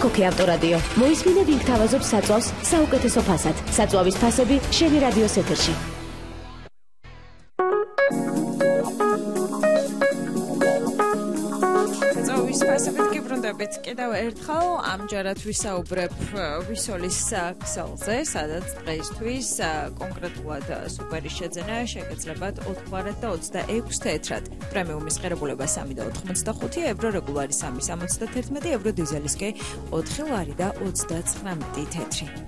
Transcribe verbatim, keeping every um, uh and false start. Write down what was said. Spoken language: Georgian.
ხოქი ავტორადიო. მოისმინე ვინ გთავაზობს საწვავს საუკეთესო ფასად. საწვავის ფასები შენი რადიოს ეთერში. სპასებით გიბრუნდებით კიდევ ერთხელ ამჯერად ვისაუბრებ ვისოლის ქსელზე, სადაც დღეისთვის კონკრეტულად სუპერის შეძენა შეგეძლებათ ოთხმოცდაათ და ოცდაექვსი თეთრად. პრემიუმის ღირებულება სამი და ოთხმოცდახუთი ევრო, რეგულარი სამი სამოცდათერთმეტი ევრო, დიზელის კი ოთხი ლარი და ოცდაცხრამეტი თეთრი.